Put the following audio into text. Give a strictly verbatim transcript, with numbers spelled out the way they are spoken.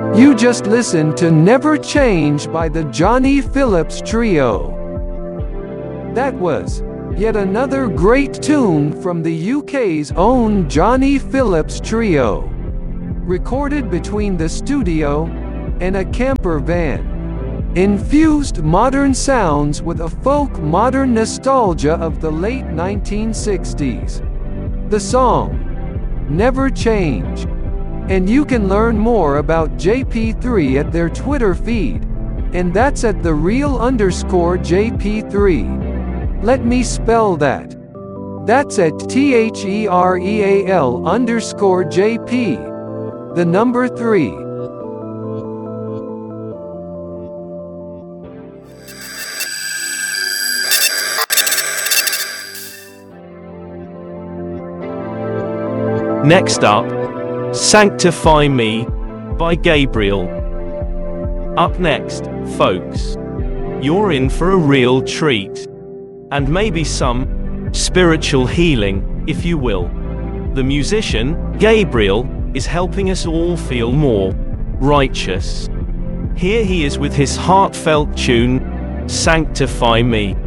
You just listened to Never Change by the Johnny Phillips Trio. That was yet another great tune from the U K's own Johnny Phillips Trio, recorded between the studio and a camper van. Infused modern sounds with a folk modern nostalgia of the late nineteen sixties. The song, Never Change. And you can learn more about J P three at their Twitter feed, and that's at the real underscore J P three. Let me spell that. That's at T H E R E A L underscore J P. The number three. Next up, Sanctify Me by Gabriel. Up next, folks. You're in for a real treat. And maybe some spiritual healing, if you will. The musician, Gabriel, is helping us all feel more righteous. Here he is with his heartfelt tune, Sanctify Me.